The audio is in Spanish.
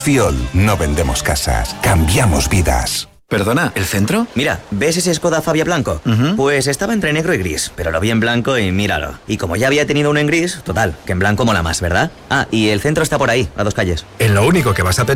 Fiol, no vendemos casas, cambiamos vidas. Perdona, ¿el centro? Mira, ¿ves ese Skoda Fabia blanco? Pues estaba entre negro y gris, pero lo vi en blanco y míralo. Y como ya había tenido uno en gris, total, que en blanco mola más, ¿verdad? Ah, y el centro está por ahí, a 2 calles. En lo único que vas a tener